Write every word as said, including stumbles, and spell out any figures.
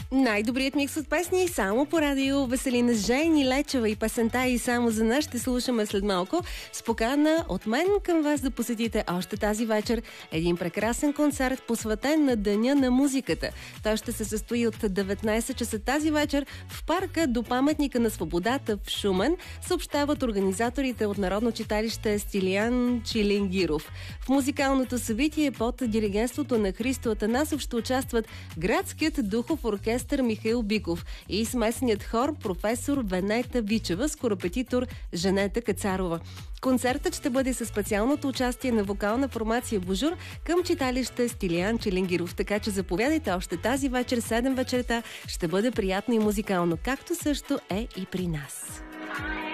Най-добрият микс от песни само по радио Веселина Жени Лечева и песента "И само за нас" ще слушаме след малко с покана от мен към вас да посетите още тази вечер един прекрасен концерт, посветен на Деня на музиката. Той ще се състои от деветнайсет часа тази вечер в парка до паметника на свободата в Шумен, съобщават организаторите от Народно читалище Стилиян Чилингиров. В музикалното събитие под диригентството на Христо Атанасов ще участват градският духов оркестър Михаил Биков и смесеният хор професор Венета Вичева с корепетитор Жанета Кацарова. Концертът ще бъде със специалното участие на вокална формация Божур към читалище Стилиян Чилингиров, така че заповядайте още тази вечер, седем вечерта, ще бъде приятно и музикално, както също е и при нас.